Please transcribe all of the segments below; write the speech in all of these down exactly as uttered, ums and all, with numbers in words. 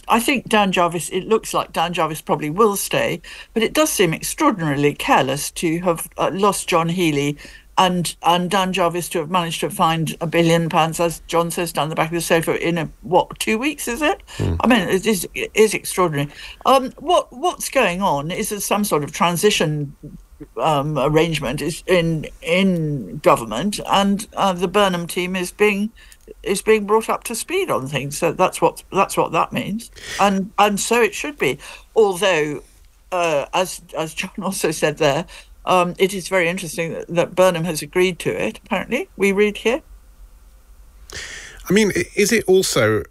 I think Dan Jarvis, it looks like Dan Jarvis probably will stay, but it does seem extraordinarily careless to have uh, lost John Healey and and Dan Jarvis to have managed to find a billion pounds, as John says, down the back of the sofa in a, what, two weeks, is it? Mm. I mean, it is, it is extraordinary. Um, what What's going on is there some sort of transition um, arrangement is in in government, and uh, the Burnham team is being is being brought up to speed on things. So that's what that's what that means, and and so it should be. Although, uh, as as John also said there. Um, it is very interesting that, that Burnham has agreed to it, apparently, we read here. I mean, is it also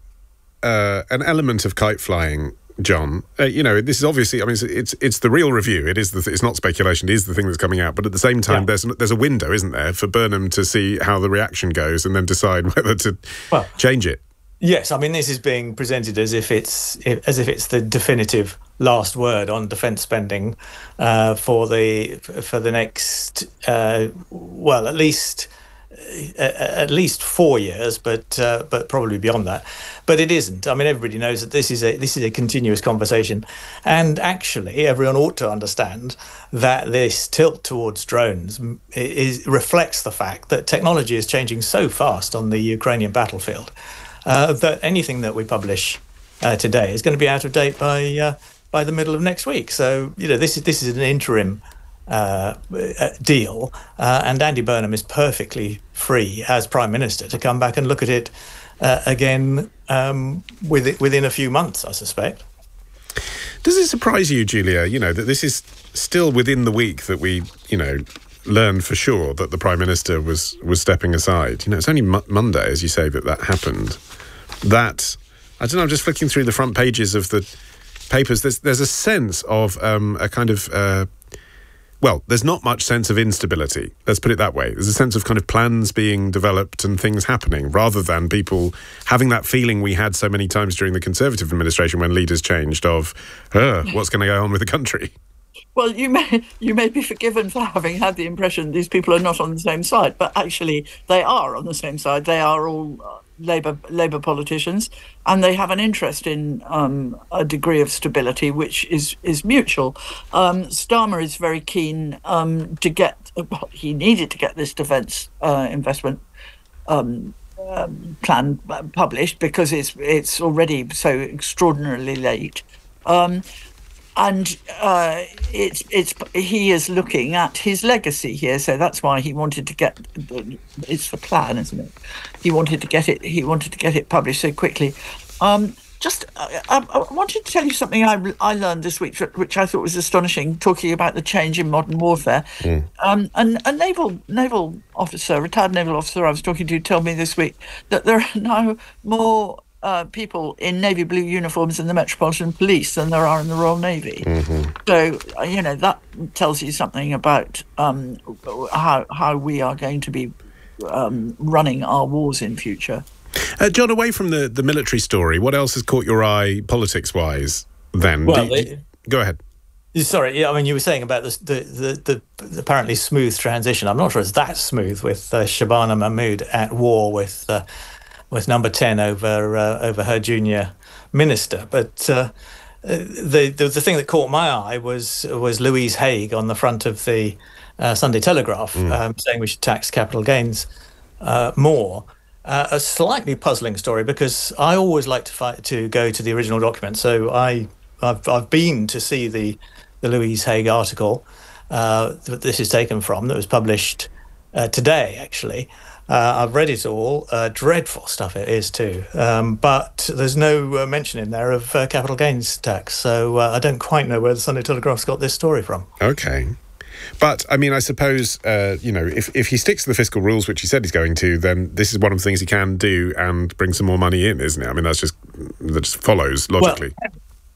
uh, an element of kite flying, John? Uh, you know, this is obviously, I mean, it's it's, it's the real review. It is the th- it's not speculation. It is the thing that's coming out. But at the same time, yeah. there's there's a window, isn't there, for Burnham to see how the reaction goes and then decide whether to well, change it. Yes, I mean, this is being presented as if it's as if it's the definitive last word on defence spending uh, for the for the next uh, well, at least uh, at least four years, but uh, but probably beyond that. But it isn't. I mean, everybody knows that this is a this is a continuous conversation, and actually, everyone ought to understand that this tilt towards drones is reflects the fact that technology is changing so fast on the Ukrainian battlefield. Uh, that anything that we publish uh, today is going to be out of date by uh, by the middle of next week. So you know this is this is an interim uh, deal, uh, and Andy Burnham is perfectly free as Prime Minister to come back and look at it uh, again um, with it, within a few months, I suspect. Does it surprise you, Julia? You know that this is still within the week that we you know. learned for sure that the Prime Minister was was stepping aside. You know, it's only mo- Monday, as you say, that that happened. That, I don't know, I'm just flicking through the front pages of the papers. There's there's a sense of um, a kind of, uh, well, there's not much sense of instability. Let's put it that way. There's a sense of kind of plans being developed and things happening, rather than people having that feeling we had so many times during the Conservative administration when leaders changed of, uh, what's going to go on with the country? Well, you may you may be forgiven for having had the impression these people are not on the same side, but actually they are on the same side. They are all uh, Labour Labour politicians, and they have an interest in um, a degree of stability, which is is mutual. Um, Starmer is very keen um, to get. Well, he needed to get this defence uh, investment um, um, plan published because it's it's already so extraordinarily late. Um, And uh, it's it's he is looking at his legacy here, so that's why he wanted to get. It's the plan, isn't it? He wanted to get it. He wanted to get it published so quickly. Um, just, I, I wanted to tell you something I I learned this week, which I thought was astonishing. Talking about the change in modern warfare, mm. um, and a naval naval officer, retired naval officer I was talking to, told me this week that there are now more. Uh, people in navy blue uniforms in the Metropolitan Police than there are in the Royal Navy. Mm-hmm. So, uh, you know, that tells you something about um, how how we are going to be um, running our wars in future. Uh, John, away from the, the military story, what else has caught your eye politics-wise then? Well, do, do, go ahead. Sorry, yeah, I mean, you were saying about the the, the, the apparently smooth transition. I'm not sure it's that smooth with uh, Shabana Mahmood at war with... Uh, with number ten over uh, over her junior minister. But uh, the, the the thing that caught my eye was was Louise Haigh on the front of the uh, Sunday Telegraph mm. um, saying we should tax capital gains uh, more. Uh, a slightly puzzling story because I always like to fight, to go to the original document. So I I've, I've been to see the the Louise Haigh article uh, that this is taken from that was published uh, today actually. Uh, I've read it all. Uh, dreadful stuff it is too. Um, but there's no uh, mention in there of uh, capital gains tax. So uh, I don't quite know where the Sunday Telegraph's got this story from. Okay. But, I mean, I suppose, uh, you know, if, if he sticks to the fiscal rules, which he said he's going to, then this is one of the things he can do and bring some more money in, isn't it? I mean, that's just, that just follows logically. Well,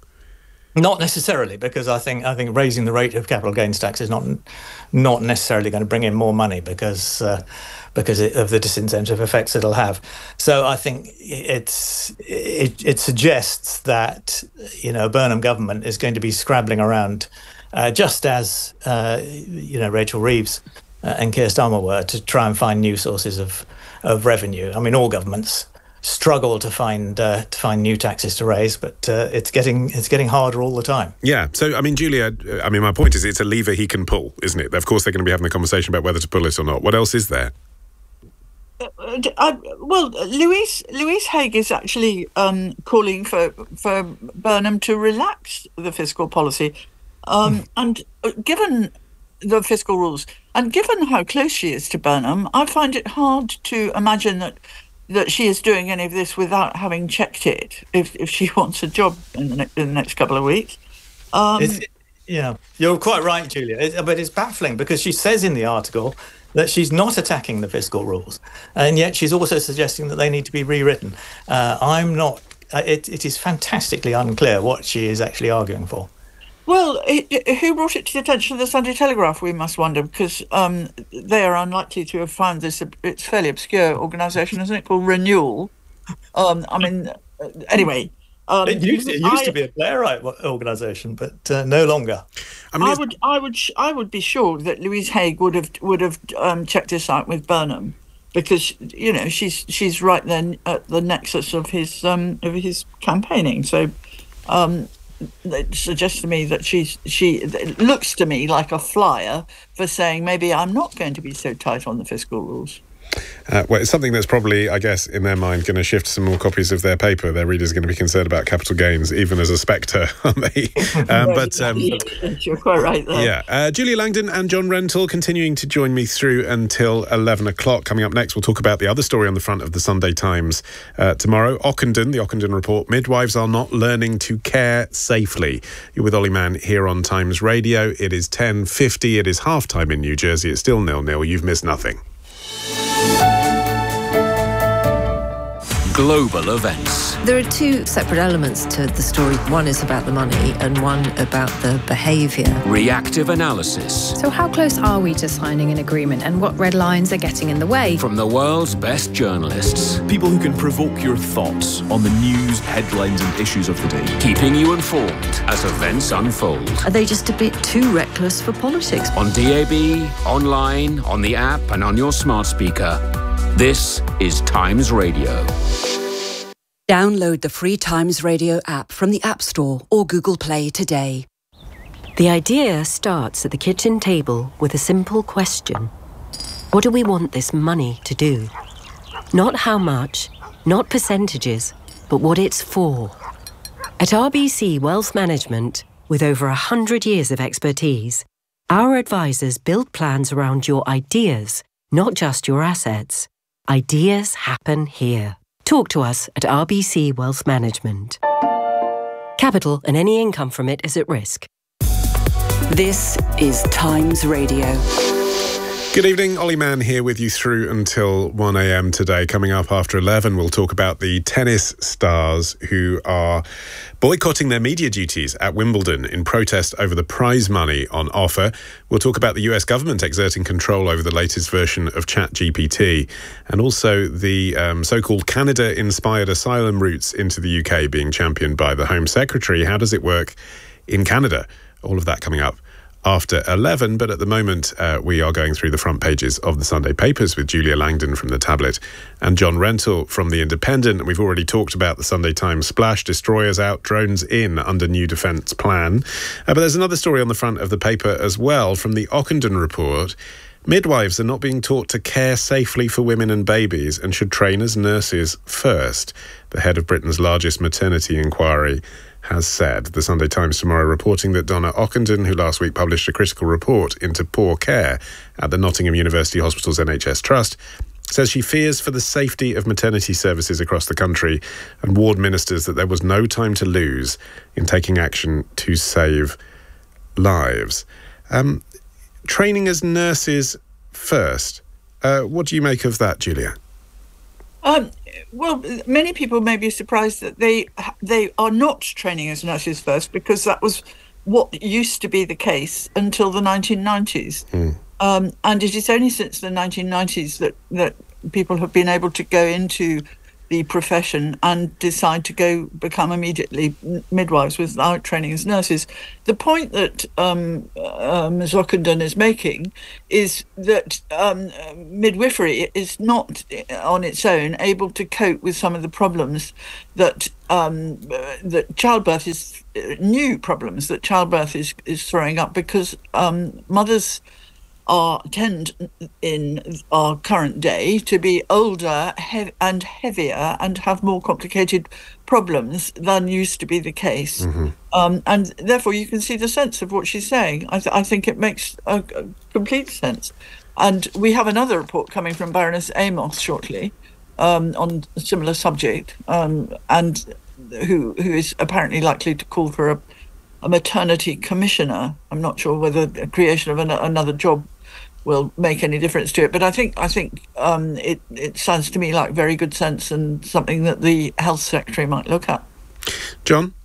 not necessarily, because I think I think raising the rate of capital gains tax is not not necessarily going to bring in more money because uh, because it, of the disincentive effects it'll have. So I think it's it, it suggests that you know Burnham government is going to be scrabbling around, uh, just as uh, you know Rachel Reeves uh, and Keir Starmer were, to try and find new sources of of revenue. I mean, all governments struggle to find uh, to find new taxes to raise, but uh, it's getting it's getting harder all the time. Yeah. So, I mean, Julia, I mean, my point is it's a lever he can pull, isn't it? Of course, they're going to be having a conversation about whether to pull it or not. What else is there? Uh, I, well, Louise Louise Haigh is actually um, calling for for Burnham to relax the fiscal policy, um, mm. and given the fiscal rules, and given how close she is to Burnham, I find it hard to imagine that. that she is doing any of this without having checked it, if if she wants a job in the, ne- in the next couple of weeks. Um, it's, yeah, you're quite right, Julia. It, but it's baffling because she says in the article that she's not attacking the fiscal rules, and yet she's also suggesting that they need to be rewritten. Uh, I'm not... Uh, it, it is fantastically unclear what she is actually arguing for. Well, it, it, who brought it to the attention of the Sunday Telegraph, we must wonder, because um, they are unlikely to have found this. It's a fairly obscure organisation, isn't it, called Renewal? Um, I mean, anyway. Um, it used, it used I, to be a playwright organisation, but uh, no longer. I, mean, I would, I would, I would be sure that Louise Haigh would have would have um, checked this out with Burnham, because you know she's she's right then at the nexus of his um, of his campaigning. So. Um, It suggests to me that she's she it looks to me like a flyer for saying maybe I'm not going to be so tight on the fiscal rules. Uh, well, it's something that's probably, I guess, in their mind, going to shift some more copies of their paper. Their readers are going to be concerned about capital gains, even as a spectre, aren't they? Um, but um, you're quite right there. Yeah, uh, Julia Langdon and John Rentoul continuing to join me through until eleven o'clock. Coming up next, we'll talk about the other story on the front of the Sunday Times uh, tomorrow. Ockenden, the Ockenden report: midwives are not learning to care safely. You're with Ollie Mann here on Times Radio. It is ten fifty. It is half time in New Jersey. It's still nil nil. You've missed nothing. Global events. There are two separate elements to the story. One is about the money and one about the behaviour. Reactive analysis. So how close are we to signing an agreement, and what red lines are getting in the way? From the world's best journalists. People who can provoke your thoughts on the news, headlines and issues of the day. Keeping you informed as events unfold. Are they just a bit too reckless for politics? On D A B, online, on the app and on your smart speaker. This is Times Radio. Download the free Times Radio app from the App Store or Google Play today. The idea starts at the kitchen table with a simple question. What do we want this money to do? Not how much, not percentages, but what it's for. At R B C Wealth Management, with over one hundred years of expertise, our advisors build plans around your ideas, not just your assets. Ideas happen here. Talk to us at R B C Wealth Management. Capital and any income from it is at risk. This is Times Radio. Good evening, Ollie Mann here with you through until one a.m. today. Coming up after eleven, we'll talk about the tennis stars who are boycotting their media duties at Wimbledon in protest over the prize money on offer. We'll talk about the U S government exerting control over the latest version of ChatGPT, and also the um, so-called Canada-inspired asylum routes into the U K being championed by the Home Secretary. How does it work in Canada? All of that coming up after eleven, but at the moment uh, we are going through the front pages of the Sunday papers with Julia Langdon from The Tablet and John Rentoul from The Independent. We've already talked about the Sunday Times splash: destroyers out, drones in under new defence plan. Uh, but there's another story on the front of the paper as well from the Ockenden report. Midwives are not being taught to care safely for women and babies and should train as nurses first. The head of Britain's largest maternity inquiry has said. The Sunday Times tomorrow reporting that Donna Ockenden, who last week published a critical report into poor care at the Nottingham University Hospital's N H S Trust, says she fears for the safety of maternity services across the country and warned ministers that there was no time to lose in taking action to save lives. Um, training as nurses first. Uh, what do you make of that, Julia? Um, well, many people may be surprised that they they are not training as nurses first, because that was what used to be the case until the nineteen nineties. Mm. Um, and it is only since the nineteen nineties that, that people have been able to go into the profession and decide to go become immediately midwives without training as nurses. The point that um, uh, Miz Ockenden is making is that um, midwifery is not on its own able to cope with some of the problems that um, that childbirth is, new problems that childbirth is, is throwing up, because um, mothers are tend in our current day to be older he- and heavier and have more complicated problems than used to be the case. Mm-hmm. Um, and therefore you can see the sense of what she's saying. I, th- I think it makes a, a complete sense. And we have another report coming from Baroness Amos shortly um, on a similar subject, um, and who who is apparently likely to call for a, a maternity commissioner. I'm not sure whether the creation of an, another job will make any difference to it, but I think I think um, it it sounds to me like very good sense and something that the health secretary might look at. John?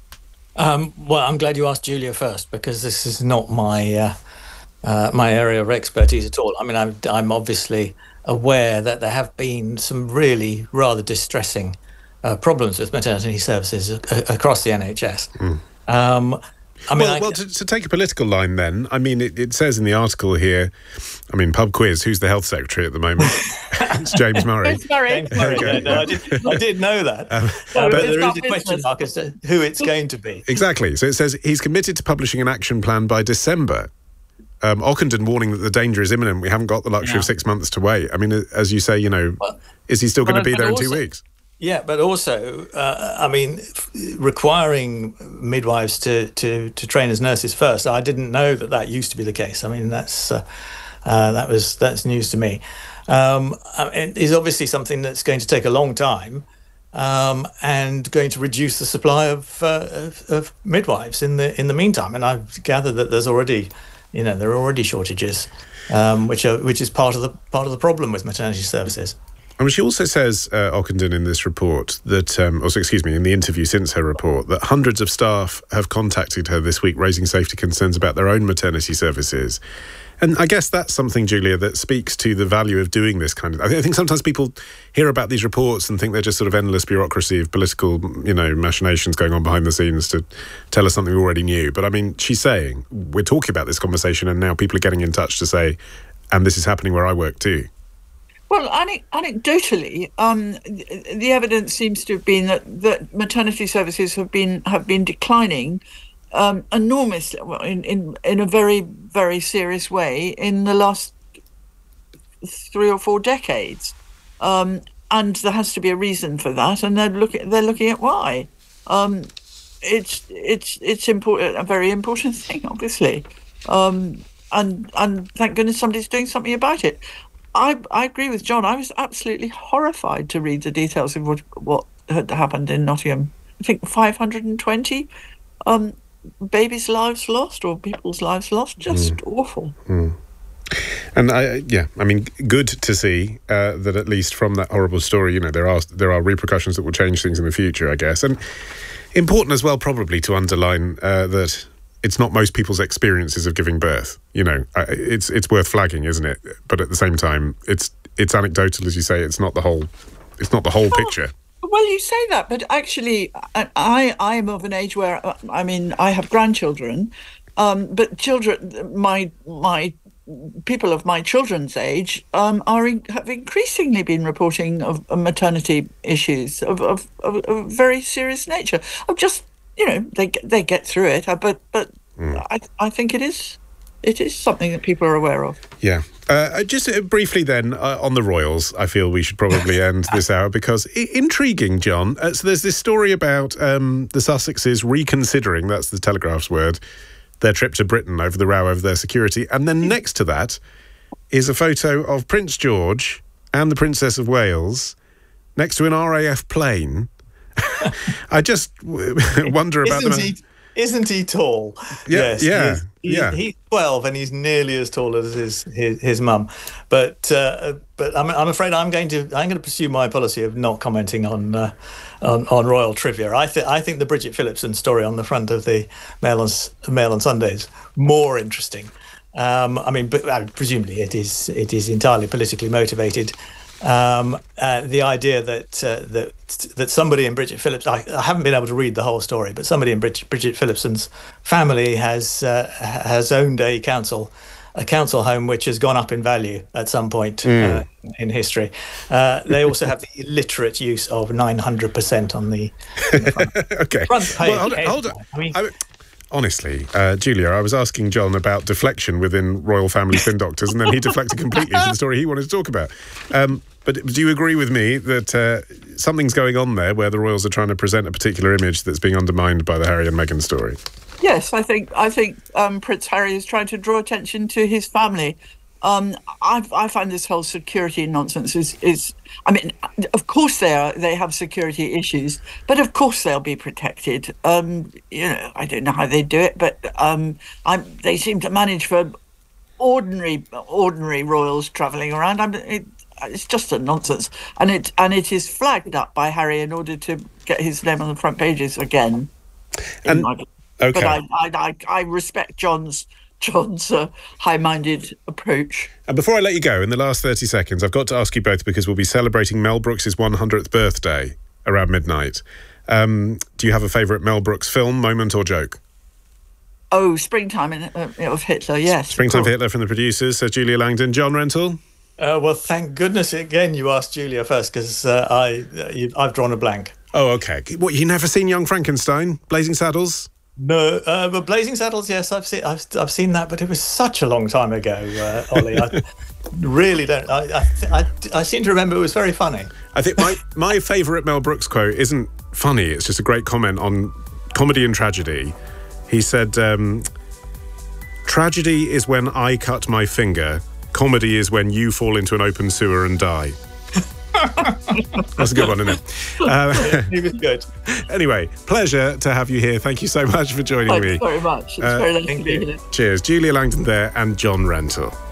Um, well, I'm glad you asked Julia first, because this is not my uh, uh, my area of expertise at all. I mean, I'm I'm obviously aware that there have been some really rather distressing uh, problems with maternity services a- across the N H S. Mm. Um, I mean, well, I, well to, to take a political line then, I mean, it, it says in the article here, I mean, pub quiz, who's the health secretary at the moment? It's James Murray. James Murray. James Murray. Okay. No, no, I, did, I did know that. Um, uh, but there is a question mark as to who it's going to be. Exactly. So it says he's committed to publishing an action plan by December. Um, Ockenden warning that the danger is imminent. We haven't got the luxury yeah. of six months to wait. I mean, as you say, you know, well, is he still going to be there in also, two weeks? Yeah, but also, uh, I mean, f- requiring midwives to, to, to train as nurses first. I didn't know that that used to be the case. I mean, that's uh, uh, that was that's news to me. Um, it is obviously something that's going to take a long time, um, and going to reduce the supply of, uh, of of midwives in the in the meantime. And I've gathered that there's already, you know, there are already shortages, um, which are which is part of the part of the problem with maternity services. I mean, she also says, uh, Ockenden, in this report that, um, or excuse me, in the interview since her report, that hundreds of staff have contacted her this week raising safety concerns about their own maternity services. And I guess that's something, Julia, that speaks to the value of doing this kind of... I think sometimes people hear about these reports and think they're just sort of endless bureaucracy of political, you know, machinations going on behind the scenes to tell us something we already knew. But I mean, she's saying, we're talking about this conversation and now people are getting in touch to say, and this is happening where I work too. Well, anecdotally, um, the evidence seems to have been that, that maternity services have been have been declining um, enormously, well, in, in in a very very serious way in the last three or four decades, um, and there has to be a reason for that, and they're looking they're looking at why. Um, it's it's it's important, a very important thing, obviously, um, and and thank goodness somebody's doing something about it. I, I agree with John. I was absolutely horrified to read the details of what, what had happened in Nottingham. I think five hundred twenty um, babies' lives lost or people's lives lost. Just mm. awful. Mm. And I, yeah, I mean, good to see uh, that at least from that horrible story, you know, there are there are repercussions that will change things in the future, I guess. And important as well, probably, to underline uh, that it's not most people's experiences of giving birth. You know, it's it's worth flagging, isn't it? But at the same time, it's it's anecdotal, as you say. It's not the whole. It's not the whole oh, picture. Well, you say that, but actually, I I am of an age where I mean I have grandchildren, um, but children, my my people of my children's age um, are in, have increasingly been reporting of, of maternity issues of, of of of very serious nature. Of just. You know, they they get through it, but but mm. I I think it is it is something that people are aware of. Yeah. Uh, just uh, briefly then uh, on the royals, I feel we should probably end this hour because I- intriguing, John. Uh, so there's this story about um, the Sussexes reconsidering, that's the Telegraph's word, their trip to Britain over the row over their security, and then next to that is a photo of Prince George and the Princess of Wales next to an R A F plane. I just wonder about isn't them. He, isn't he tall? Yeah, yes, yeah, he's, he, yeah. He's twelve and he's nearly as tall as his his, his mum. But uh, but I'm I'm afraid I'm going to I'm going to pursue my policy of not commenting on uh, on, on royal trivia. I think I think the Bridget Phillipson story on the front of the Mail on Mail on Sundays more interesting. Um, I mean, but uh, presumably it is it is entirely politically motivated. Um, uh, the idea that uh, that that somebody in Bridget Phillips, I, I haven't been able to read the whole story, but somebody in Bridget, Bridget Phillipson's family has uh, has owned a council, a council home which has gone up in value at some point mm. uh, in history. Uh, they also have the illiterate use of nine hundred percent on the, on the front, okay. front page. Well, hold on. Hold on. I mean, I, honestly, uh, Julia, I was asking John about deflection within royal family spin doctors, and then he deflected completely from the story he wanted to talk about. Um, but do you agree with me that uh, something's going on there where the royals are trying to present a particular image that's being undermined by the Harry and Meghan story? Yes, I think I think um, Prince Harry is trying to draw attention to his family. Um, I, I find this whole security nonsense is, is. I mean, of course they are. They have security issues, but of course they'll be protected. Um, you know, I don't know how they do it, but um, I'm, they seem to manage for ordinary ordinary royals travelling around. I'm, it, it's just a nonsense, and it and it is flagged up by Harry in order to get his name on the front pages again. And my, okay, but I, I I I respect John's. John's uh, high-minded approach. And before I let you go, in the last thirty seconds, I've got to ask you both, because we'll be celebrating Mel Brooks' one hundredth birthday around midnight. Um, do you have a favourite Mel Brooks film, moment or joke? Oh, Springtime in, uh, of Hitler, yes. Springtime of Hitler from the producers, so Julia Langdon. John Rentoul? Uh, well, thank goodness again you asked Julia first, because uh, I, uh, you, I've drawn a blank. Oh, OK. What, you never seen Young Frankenstein? Blazing Saddles? No, uh, but Blazing Saddles, yes, I've seen, I've, I've seen that, but it was such a long time ago, uh, Ollie. I really don't. I, I, I, I seem to remember it was very funny. I think my my favourite Mel Brooks quote isn't funny. It's just a great comment on comedy and tragedy. He said, um, "Tragedy is when I cut my finger. Comedy is when you fall into an open sewer and die." That's a good one, isn't it? Uh, he was good. Anyway, pleasure to have you here. Thank you so much for joining Thanks me. very much. It's uh, very nice to be here. Cheers. Julia Langdon there and John Rentoul.